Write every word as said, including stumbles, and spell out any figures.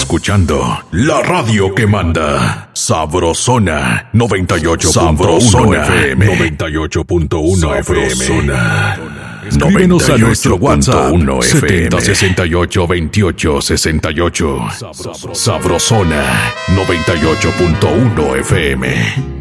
escuchando la radio que manda. Sabrosona noventa y ocho punto uno F M. noventa y ocho punto uno F M. Sabrosona. Escríbenos a nuestro WhatsApp setenta sesenta y ocho veintiocho sesenta y ocho. Sabrosona noventa y ocho punto uno F M.